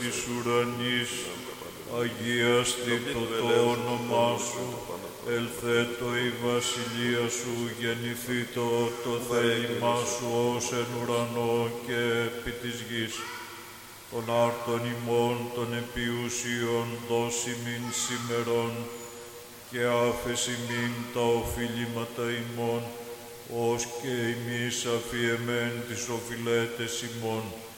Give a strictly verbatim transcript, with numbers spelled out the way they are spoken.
της ουρανής, αγιαστήτω το όνομά σου, ελθέτω η βασιλεία σου, γεννηθήτω το θέλημά σου ως εν ουρανό και επί της γης. Των άρτων ημών των επιούσιων δώσιμην σήμερον και άφεση μην τα οφείληματα ημών, ως και εμείς αφιεμέν τις οφειλέτες ημών.